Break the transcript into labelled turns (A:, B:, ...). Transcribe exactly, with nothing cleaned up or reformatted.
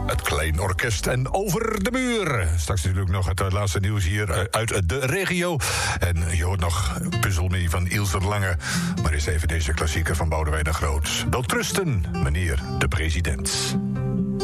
A: Het Klein Orkest en Over de Muur. Straks natuurlijk nog het laatste nieuws hier uit de regio. En je hoort nog Puzzel Me van Ilse de Lange. Maar eerst even deze klassieker van Boudewijn de Groot. Wel trusten, meneer de president.